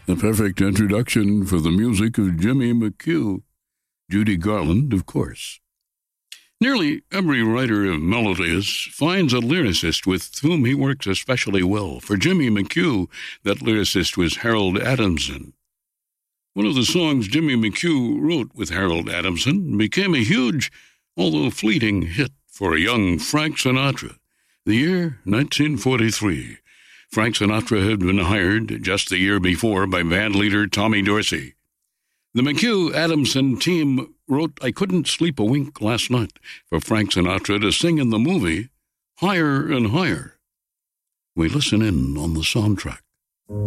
The perfect introduction for the music of Jimmy McHugh. Judy Garland, of course. Nearly every writer of melodies finds a lyricist with whom he works especially well. For Jimmy McHugh, that lyricist was Harold Adamson. One of the songs Jimmy McHugh wrote with Harold Adamson became a huge, although fleeting, hit for a young Frank Sinatra. The year 1943. Frank Sinatra had been hired just the year before by band leader Tommy Dorsey. The McHugh-Adamson team wrote "I Couldn't Sleep a Wink Last Night" for Frank Sinatra to sing in the movie Higher and Higher. We listen in on the soundtrack.